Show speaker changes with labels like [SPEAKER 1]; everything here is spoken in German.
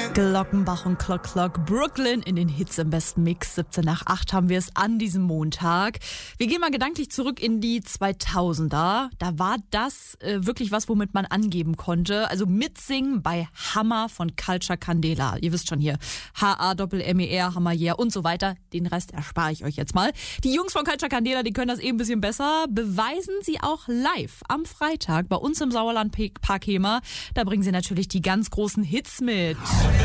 [SPEAKER 1] Glockenbach und Clock Clock, Brooklyn in den Hits im besten Mix. 17 nach 8 haben wir es an diesem Montag. Wir gehen mal gedanklich zurück in die 2000er. Da war das wirklich was, womit man angeben konnte. Also mitsingen bei Hammer von Culture Candela. Ihr wisst schon hier, H-A-M-M-E-R, Hammer Yeah und so weiter. Den Rest erspare ich euch jetzt mal. Die Jungs von Culture Candela, die können das eben ein bisschen besser. Beweisen sie auch live am Freitag bei uns im Sauerland Park Hema. Da bringen sie natürlich die ganz großen Hits mit.